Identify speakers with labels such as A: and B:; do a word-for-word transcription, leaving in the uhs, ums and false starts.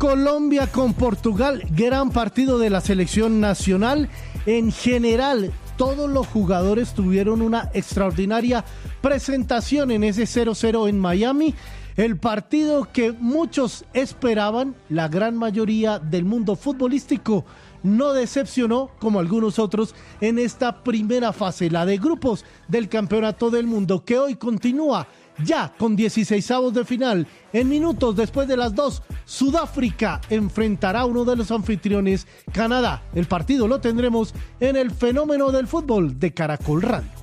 A: Colombia con Portugal, gran partido de la selección nacional. En general, todos los jugadores tuvieron una extraordinaria presentación en ese cero cero en Miami. El partido que muchos esperaban, la gran mayoría del mundo futbolístico no decepcionó como algunos otros en esta primera fase, la de grupos del Campeonato del Mundo, que hoy continúa ya con dieciseisavos de final. En minutos después de las dos, Sudáfrica enfrentará a uno de los anfitriones, Canadá. El partido lo tendremos en el Fenómeno del Fútbol de Caracol Radio.